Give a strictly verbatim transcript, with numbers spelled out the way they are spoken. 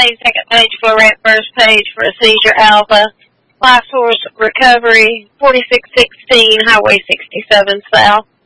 page, second page, flow rate, first page for a seizure alpha. Life source recovery, forty-six sixteen, Highway sixty-seven South.